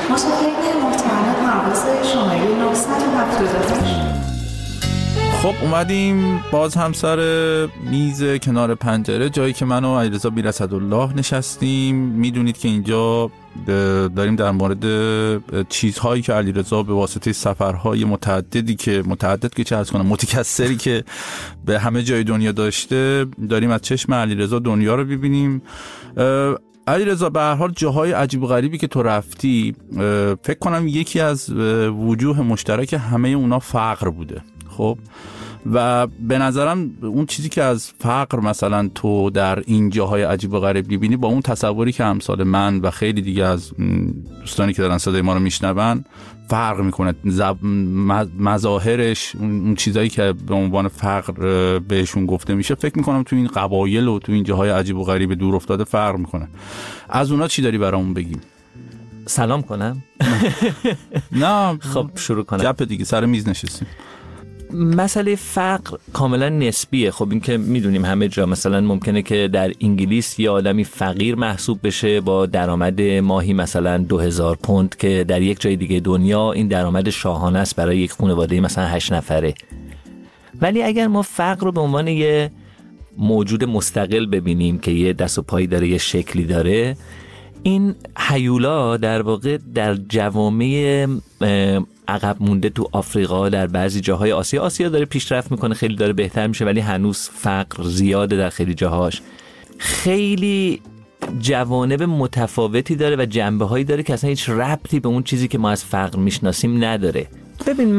متفقین محترم پرواز شماره 978. خب اومدیم باز هم سر میز کنار پنجره، جایی که من و علیرضا بی‌اسدالله نشستیم. میدونید که اینجا داریم در مورد چیزهایی که علیرضا به واسطه سفرهای متعدد که چه عرض کنم متکثری که به همه جای دنیا داشته، داریم از چشم علیرضا دنیا رو ببینیم. علیرضا به هر حال جاهای عجیب و غریبی که تو رفتی، فکر کنم یکی از وجوه مشترک همه اونا فقر بوده. خب و به نظرم اون چیزی که از فقر مثلا تو در این جاهای عجیب و غریب می‌بینی با اون تصوری که امثال من و خیلی دیگه از دوستانی که دارن صدای ما رو میشنون فرق میکنه. مظاهرش، اون چیزایی که به عنوان فقر بهشون گفته میشه، فکر میکنم تو این قبایل و تو این جاهای عجیب و غریب دور افتاده فرق میکنه. از اونا چی داری برامون بگیم؟ سلام کنم؟ نه خب شروع کنم. گپ دیگه، سر میز نشستیم. مسئله فقر کاملا نسبیه. خب این که میدونیم همه جا، مثلا ممکنه که در انگلیس یه آدمی فقیر محسوب بشه با درآمد ماهی مثلا 2000 پوند که در یک جای دیگه دنیا این درآمد شاهانه است برای یک خانواده مثلا 8 نفره. ولی اگر ما فقر رو به عنوان یه موجود مستقل ببینیم که یه دست و پایی داره، یه شکلی داره، این هیولا در واقع در جوامع عقب مونده تو آفریقا، در بعضی جاهای آسیا داره پیشرفت میکنه، خیلی داره بهتر میشه، ولی هنوز فقر زیاده در خیلی جاهاش. خیلی جوانب متفاوتی داره و جنبه‌هایی داره که اصلا هیچ ربطی به اون چیزی که ما از فقر میشناسیم نداره. ببین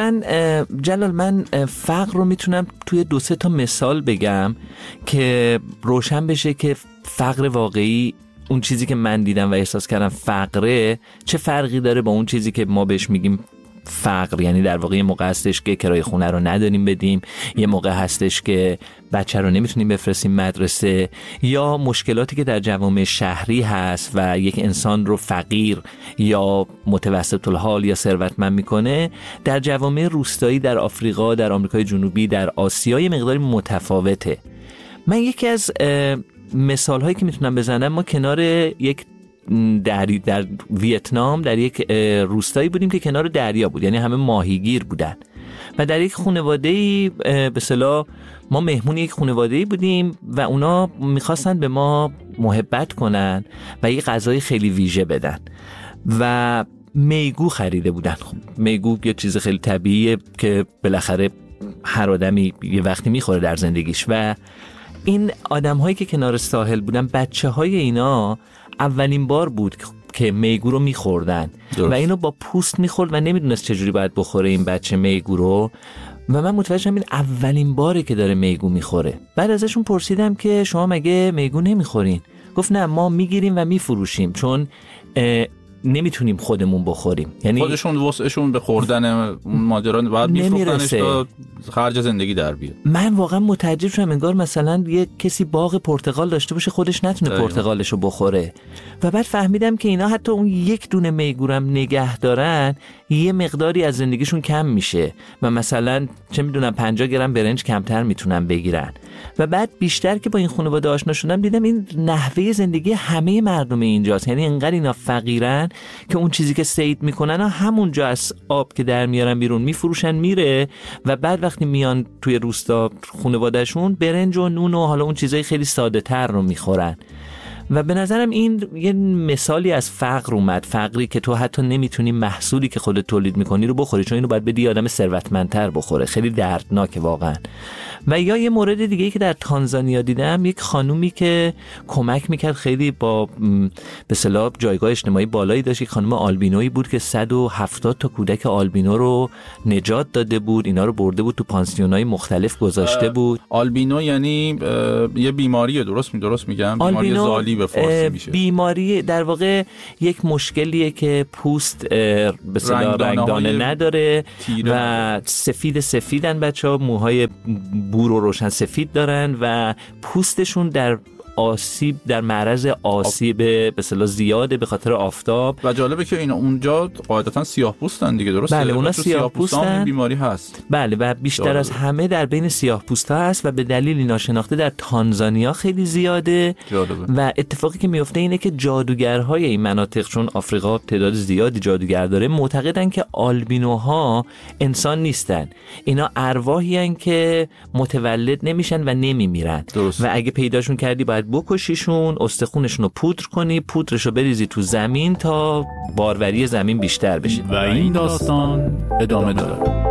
من فقر رو میتونم توی 2-3 تا مثال بگم که روشن بشه که فقر واقعی، اون چیزی که من دیدم و احساس کردم فقره، چه فرقی داره با اون چیزی که ما بهش میگیم فقر. یعنی در واقع یه موقع هستش که کرایه خونه رو نداریم بدیم، یه موقع هستش که بچه رو نمیتونیم بفرستیم مدرسه، یا مشکلاتی که در جوامع شهری هست و یک انسان رو فقیر یا متوسط الحال یا ثروتمند میکنه، در جوامع روستایی در آفریقا، در آمریکای جنوبی، در آسیا یه مقداری متفاوته. من یکی از مثال هایی که میتونم بزنم، ما کنار یک دری در ویتنام در یک روستایی بودیم که کنار دریا بود، یعنی همه ماهیگیر بودن و در یک خانواده‌ای به اصطلاح ما مهمون یک خانواده‌ای بودیم و اونا میخواستن به ما محبت کنن و یک غذای خیلی ویژه بدن و میگو خریده بودن. خب میگو یه چیز خیلی طبیعیه که بالاخره هر آدمی یه وقتی میخوره در زندگیش، و این آدم‌هایی که کنار ساحل بودن، بچه‌های اینا اولین بار بود که میگو رو میخوردن و اینو با پوست میخورد و نمیدونست چجوری باید بخوره این بچه میگو رو، و من متوجه شدم این اولین باره که داره میگو میخوره. بعد ازشون پرسیدم که شما مگه میگو نمیخورین؟ گفت نه، ما میگیریم و میفروشیم چون نمیتونیم خودمون بخوریم. یعنی خودشون وسعشون به خوردن اون ماجرا بعد میفروختنش تا خرج زندگی در بیاد. من واقعا متعجب شدم، انگار مثلا یه کسی باغ پرتقال داشته باشه خودش نتونه پرتقالشو بخوره. و بعد فهمیدم که اینا حتی اون یک دونه میگورم نگه دارن، یه مقداری از زندگیشون کم میشه و مثلا چه میدونم 50 گرم برنج کمتر میتونن بگیرن. و بعد بیشتر که با این خانواده آشنا شدم دیدم این نحوه زندگی همه مردم اینجاست. یعنی انقدر اینا فقیرن که اون چیزی که صید میکنن همونجا از آب که در میارن بیرون میفروشن میره، و بعد وقتی میان توی روستا خانوادهشون برنج و نون و حالا اون چیزای خیلی ساده تر رو میخورن. و به نظرم این یه مثالی از فقر اومد، فقری که تو حتی نمیتونی محصولی که خودت تولید میکنی رو بخوری، چون اینو باید بدی آدم ثروتمندتر بخوره. خیلی دردناکه واقعا. و یا یه مورد دیگه که در تانزانیا دیدم، یک خانومی که کمک میکرد، خیلی با به اصطلاح جایگاه اجتماعی بالایی داشت، یک خانم آلبینویی بود که 170 تا کودک آلبینو رو نجات داده بود، اینا رو برده بود تو پانسیونای مختلف گذاشته بود. آلبینو یعنی یه بیماریه، درست میگم؟ بیماری زالی به فارسی میشه. بیماری در واقع یک مشکلیه که پوست به اصطلاح رنگدانه نداره و سفیدن بچه‌ها، موهای بور و روشن سفید دارن و پوستشون در آسیب در معرض آسیب به اصطلاح زیاده به خاطر آفتاب. و جالبه که اینا اونجا قاعدتا سیاه‌پوستن دیگه، درسته؟ بله اونا سیاه‌پوستن. این بیماری هست. بله و بیشتر از همه در بین سیاه‌پوستا هست و به دلیلی ناشناخته در تانزانیا خیلی زیاده. جالبه. و اتفاقی که میفته اینه که جادوگرهای این مناطق، چون آفریقا تعداد زیادی جادوگر داره، معتقدن که آلبینوها انسان نیستن، اینا ارواحی هستن که متولد نمیشن و نمیمیرن و اگه پیداشون کردی باید بکشیشون، استخونشون رو پودر کنی، پودرشو بریزی تو زمین تا باروری زمین بیشتر بشه. و این داستان ادامه داره.